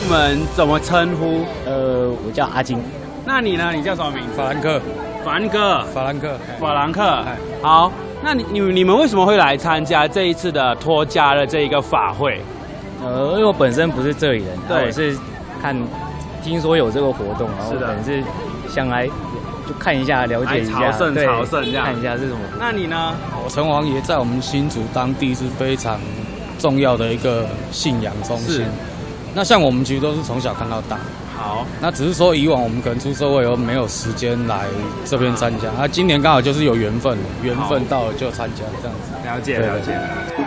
们怎么称呼？ 我叫阿金。 那你呢？你叫什么名字？ 法兰克。 法兰克。好，那你们为什么会来参加这一次的脱痂的这一个法会？ 因为我本身不是这里人， 对， 我是听说有这个活动，然后可能是想来就看一下，了解一下， 朝圣这样， 看一下是什么。 那你呢？ 城隍爷在我们新竹当地是非常重要的一个信仰中心。那像我们其实都是从小看到大。 好， 那只是说以往我们可能出社会以后没有时间来这边参加，今年刚好就是有缘分到了就参加这样子。 了解。